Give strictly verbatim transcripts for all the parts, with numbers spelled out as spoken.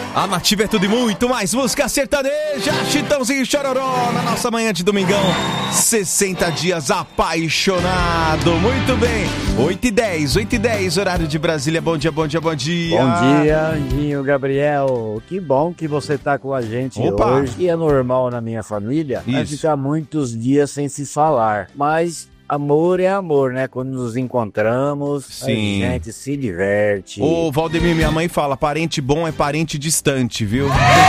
A Nativa é tudo e muito mais música sertaneja, Chitãozinho e Chororó na nossa manhã de domingão, sessenta dias apaixonado. Muito bem, oito e dez, oito e dez, horário de Brasília. Bom dia, bom dia, bom dia. Bom dia, Andinho, Gabriel. Que bom que você tá com a gente Opa. hoje. E é normal na minha família é ficar muitos dias sem se falar, mas amor é amor, né? Quando nos encontramos, Sim. a gente se diverte. Ô, Valdemir, minha mãe fala, parente bom é parente distante, viu?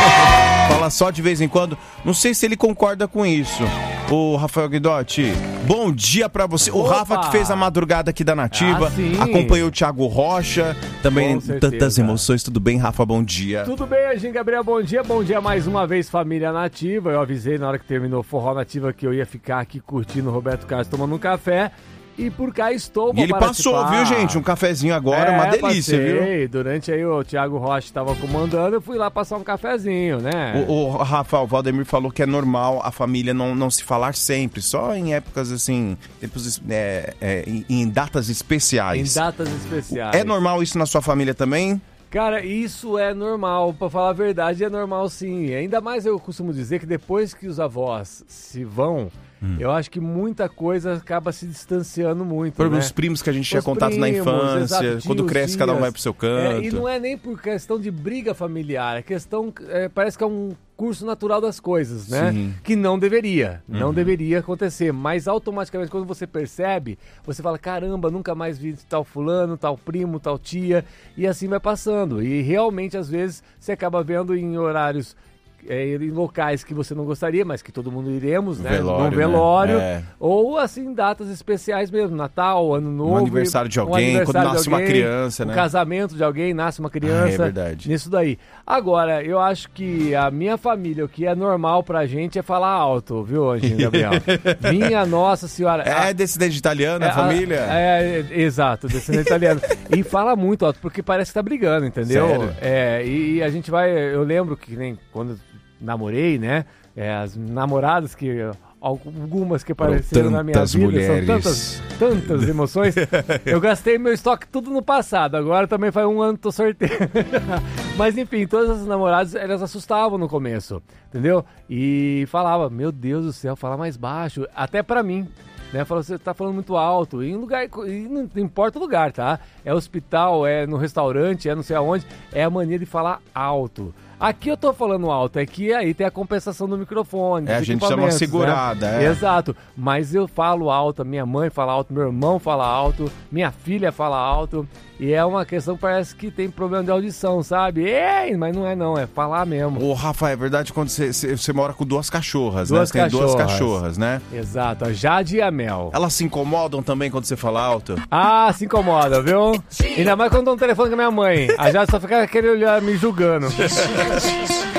Fala só de vez em quando. Não sei se ele concorda com isso. Ô, Rafael Guidotti, bom dia pra você. O Opa. Rafa que fez a madrugada aqui da Nativa, Ah, sim. acompanhou o Thiago Rocha, também Com certeza. tantas emoções. Tudo bem, Rafa? Bom dia. Tudo bem, Agim Gabriel, bom dia. Bom dia mais uma vez, família Nativa. Eu avisei na hora que terminou o Forró Nativa que eu ia ficar aqui curtindo o Roberto Carlos tomando um café. E por cá estou. E ele passou, viu, gente? Um cafezinho agora, é, uma delícia, passei. viu? Durante aí o Thiago Rocha estava comandando, eu fui lá passar um cafezinho, né? O, o Rafa, o Valdemir falou que é normal a família não, não se falar sempre, só em épocas assim, tempos, é, é, em, em datas especiais. Em datas especiais. É normal isso na sua família também? Cara, isso é normal, pra falar a verdade, é normal sim. Ainda mais eu costumo dizer que depois que os avós se vão, hum. eu acho que muita coisa acaba se distanciando muito, Por né? os primos que a gente tinha Os contato primos, na infância, exato, quando tios, cresce cada um tias. vai pro seu canto. É, e não é nem por questão de briga familiar, é questão, é, parece que é um curso natural das coisas, né? Sim. Que não deveria, não Uhum. deveria acontecer, mas automaticamente quando você percebe, você fala, caramba, nunca mais vi tal fulano, tal primo, tal tia, e assim vai passando. E realmente, às vezes, você acaba vendo em horários, é, em locais que você não gostaria, mas que todo mundo iremos, né? Velório, Num velório, né? É. ou assim, datas especiais mesmo, Natal, Ano Novo. Um aniversário de um alguém, aniversário quando de nasce uma alguém, criança, né? Um casamento de alguém, nasce uma criança. Ah, é verdade. Nisso daí. Agora, eu acho que a minha família, o que é normal pra gente é falar alto, viu, Anjinho Gabriel? Minha Nossa Senhora. É a, descendente italiano, a é, família? A, é, é, exato, descendente italiano. E fala muito alto, porque parece que tá brigando, entendeu? Sério? É, e, e a gente vai, eu lembro que nem quando namorei, né? É, as namoradas que... Algumas que apareceram na minha vida, mulheres. são tantas, tantas emoções. Eu gastei meu estoque tudo no passado, agora também faz um ano que tô sorteio. Mas enfim, todas as namoradas, elas assustavam no começo, entendeu? E falava, meu Deus do céu, fala mais baixo, até pra mim. Né, falou, você tá falando muito alto, e em lugar, e não importa o lugar, tá? É hospital, é no restaurante, é não sei aonde, é a mania de falar alto. Aqui eu tô falando alto, é que aí tem a compensação do microfone. É, a gente chama uma segurada, né? é. Exato, mas eu falo alto, minha mãe fala alto, meu irmão fala alto, minha filha fala alto, e é uma questão que parece que tem problema de audição, sabe? Ei, mas não é não, é falar mesmo. Ô, Rafa, é verdade quando você, você, você mora com duas cachorras, duas né? Você cachorras. tem duas cachorras, né? Exato, a Jade e a Mel. Elas se incomodam também quando você fala alto? Ah, se incomoda, viu? Ainda mais quando eu dou um telefone com a minha mãe. A Jade só fica querendo olhar me julgando.